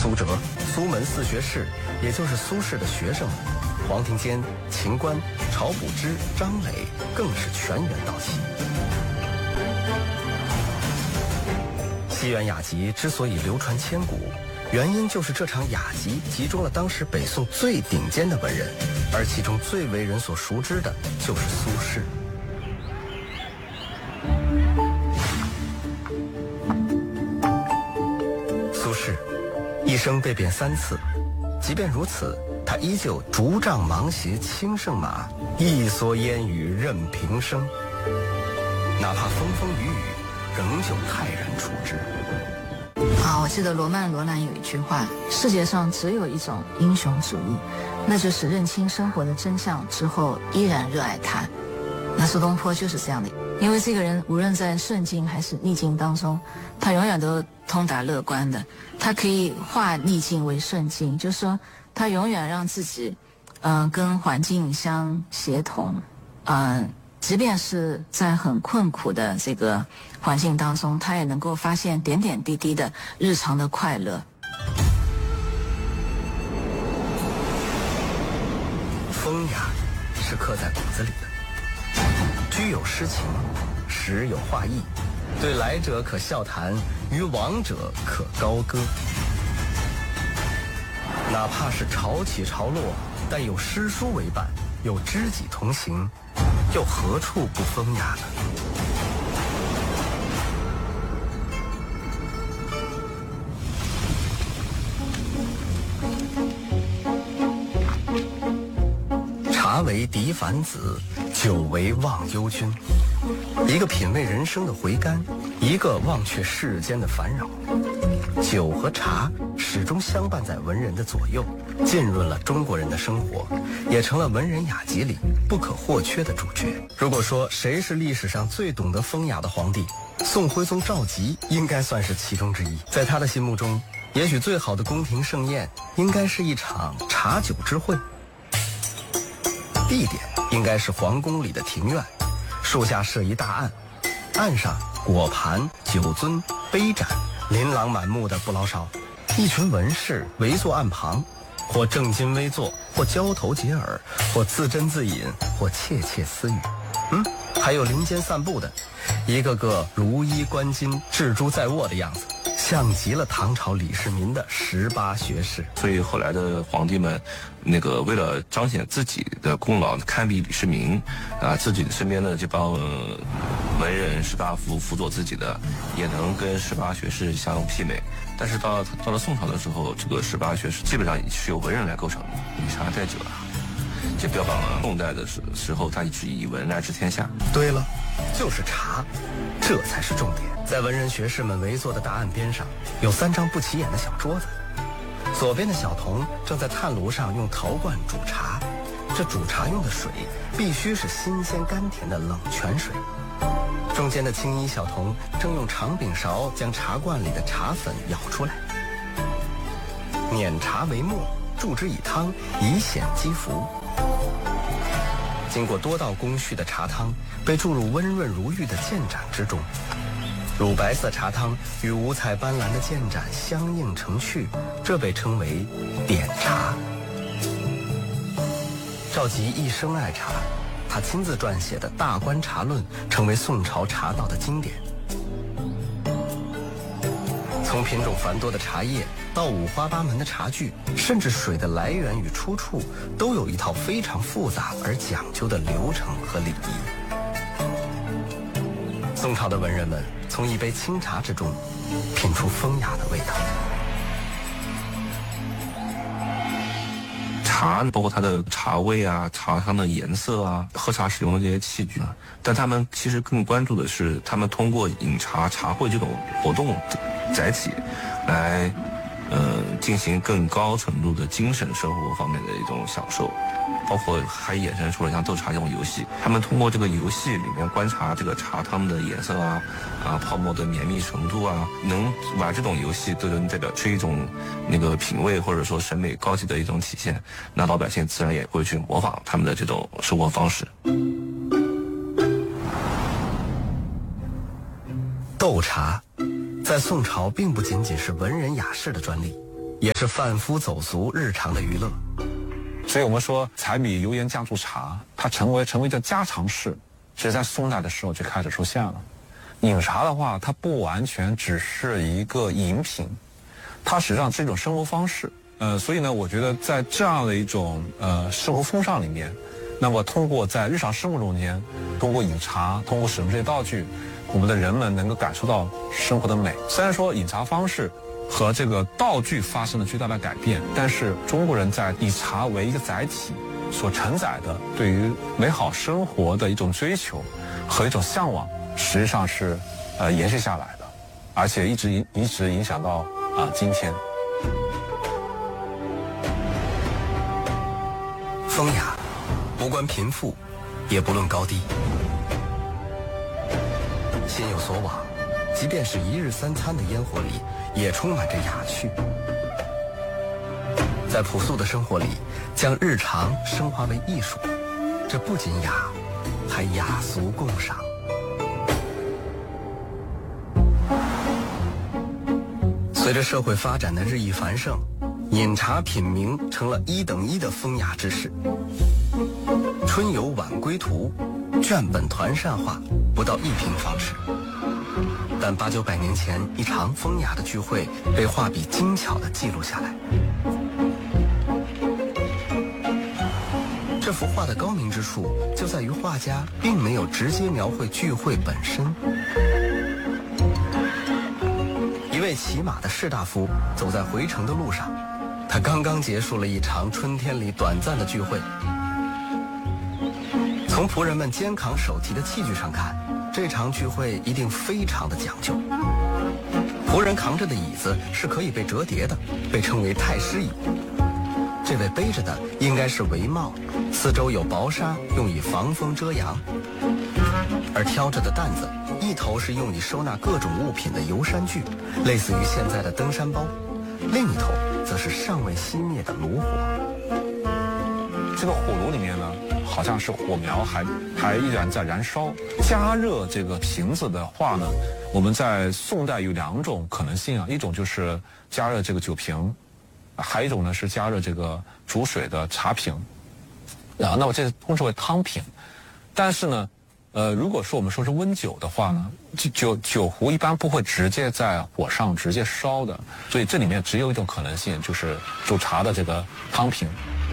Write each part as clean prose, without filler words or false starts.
苏辙、苏门四学士，也就是苏轼的学生们，黄庭坚、秦观、晁补之、张磊更是全员到齐。西园雅集之所以流传千古，原因就是这场雅集集中了当时北宋最顶尖的文人，而其中最为人所熟知的就是苏轼。苏轼一生被贬3次，即便如此，他依旧竹杖芒鞋轻胜马，一蓑烟雨任平生。哪怕风风雨雨，仍旧泰然处之。 我记得罗曼·罗兰有一句话：世界上只有一种英雄主义，那就是认清生活的真相之后依然热爱它。那苏东坡就是这样的，因为这个人无论在顺境还是逆境当中，他永远都通达乐观的，他可以化逆境为顺境，就是说他永远让自己跟环境相协同，即便是在很困苦的这个环境当中，他也能够发现点点滴滴的日常的快乐。 风雅是刻在骨子里的，居有诗情，时有画意，对来者可笑谈，于往者可高歌。哪怕是潮起潮落，但有诗书为伴，有知己同行，又何处不风雅呢？茶为笛凡子，酒为忘忧君。一个品味人生的回甘，一个忘却世间的烦扰。酒和茶始终相伴在文人的左右，浸润了中国人的生活，也成了文人雅集里不可或缺的主角。如果说谁是历史上最懂得风雅的皇帝，宋徽宗赵佶应该算是其中之一。在他的心目中，也许最好的宫廷盛宴应该是一场茶酒之会，地点应该是皇宫里的庭院，树下设一大案，案上果盘、酒樽、杯盏，琳琅满目的不老少。一群文士围坐案旁，或正襟危坐，或交头接耳，或自斟自饮，或窃窃私语。还有林间散步的，一个个如衣冠巾、置诸在握的样子，像极了唐朝李世民的18学士。 所以后来的皇帝们，为了彰显自己的功劳，堪比李世民，自己身边的这帮文人士大夫辅佐自己的，也能跟18学士相媲美。但是到了宋朝的时候，这个18学士基本上是由文人来构成的，以茶代酒啊。这标榜了宋代的时候，他是以文来治天下。 对了，就是茶，这才是重点。在文人学士们围坐的答案边上，有3张不起眼的小桌子。左边的小童正在炭炉上用陶罐煮茶，这煮茶用的水必须是新鲜甘甜的冷泉水。中间的青衣小童正用长柄勺将茶罐里的茶粉舀出来，碾茶为末，注之以汤，以显肌肤。经过多道工序的茶汤被注入温润如玉的建盏之中，乳白色茶汤与五彩斑斓的建盏相映成趣，这被称为点茶。赵佶一生爱茶，他亲自撰写的《大观茶论》成为宋朝茶道的经典。从品种繁多的茶叶到五花八门的茶具，甚至水的来源与出处，都有一套非常复杂而讲究的流程和礼仪。宋朝的文人们从一杯清茶之中品出风雅的味道。 茶包括它的茶味啊、茶汤的颜色啊、喝茶使用的这些器具，但他们其实更关注的是，他们通过饮茶、茶会这种活动载体来进行更高程度的精神生活方面的一种享受，包括还衍生出了像斗茶这种游戏。他们通过这个游戏里面观察这个茶汤的颜色啊、泡沫的绵密程度啊，能把这种游戏都能代表出一种品味或者说审美高级的一种体现。那老百姓自然也会去模仿他们的这种生活方式。 斗茶在宋朝并不仅仅是文人雅士的专利， 也是贩夫走卒日常的娱乐。 所以我们说柴米油盐酱醋茶，它成为一个家常事，其实在宋代的时候就开始出现了。饮茶的话，它不完全只是一个饮品，它实际上是一种生活方式。所以呢，我觉得在这样的一种生活风尚里面，那么通过在日常生活中间，通过饮茶，通过使用这些道具，我们的人们能够感受到生活的美。虽然说饮茶方式和这个道具发生了巨大的改变，但是中国人在以茶为一个载体所承载的对于美好生活的一种追求和一种向往，实际上是延续下来的，而且一直影响到今天。 风雅，无关贫富，也不论高低，心有所往，即便是一日三餐的烟火里，也充满着雅趣。在朴素的生活里，将日常升华为艺术，这不仅雅，还雅俗共赏。随着社会发展的日益繁盛，饮茶品茗成了1等1的风雅之事。春游晚归途，卷本团扇画不到1平方尺，但8、900年前一场风雅的聚会被画笔精巧地记录下来。这幅画的高明之处就在于画家并没有直接描绘聚会本身。一位骑马的士大夫走在回城的路上，他刚刚结束了一场春天里短暂的聚会。从仆人们肩扛手提的器具上看，这场聚会一定非常的讲究。仆人扛着的椅子是可以被折叠的，被称为太师椅。这位背着的应该是帷帽，四周有薄纱用以防风遮阳，而挑着的担子一头是用以收纳各种物品的游山具，类似于现在的登山包，另一头则是尚未熄灭的炉火。 这个火炉里面呢，好像是火苗还依然在燃烧。加热这个瓶子的话呢，我们在宋代有2种可能性啊，一种就是加热这个酒瓶，还有一种呢是加热这个煮水的茶瓶，那么这通称为汤瓶。但是呢，如果说我们说是温酒的话呢，酒壶一般不会直接在火上直接烧的，所以这里面只有一种可能性，就是煮茶的这个汤瓶。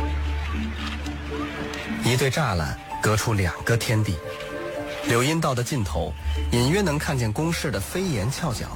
一对栅栏隔出2个天地，柳荫道的尽头，隐约能看见宫室的飞檐翘角。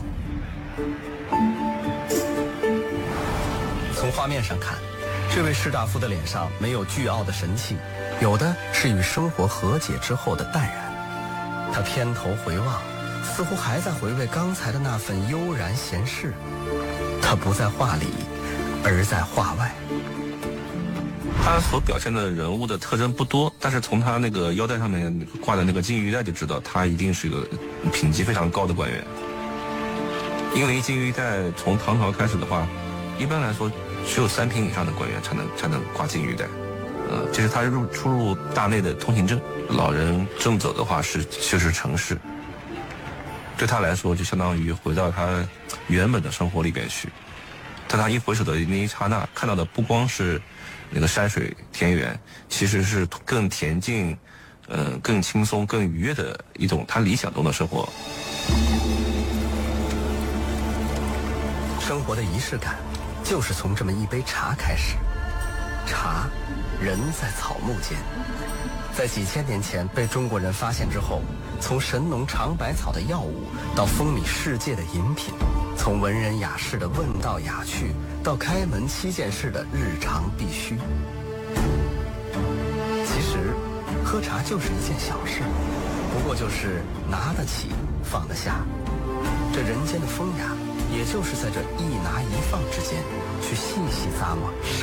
从画面上看，这位士大夫的脸上没有倨傲的神气，有的是与生活和解之后的淡然。他偏头回望，似乎还在回味刚才的那份悠然闲适。他不在画里，而在画外。 他所表现的人物的特征不多，但是从他那个腰带上面挂的那个金鱼带就知道，他一定是一个品级非常高的官员。因为金鱼带从唐朝开始的话，一般来说只有3品以上的官员才能挂金鱼带。这是他出入大内的通行证。老人正走的话就是城市，对他来说就相当于回到他原本的生活里边去。但他一回首的那一刹那，看到的不光是那个山水田园，其实是更恬静、更轻松、更愉悦的一种他理想中的生活。 生活的仪式感，就是从这么一杯茶开始。茶，人在草木间，在几千年前被中国人发现之后，从神农尝百草的药物，到风靡世界的饮品，从文人雅士的问道雅趣，到开门7件事的日常必须。其实，喝茶就是一件小事，不过就是拿得起，放得下。这人间的风雅，也就是在这一拿一放之间，去细细咂摸生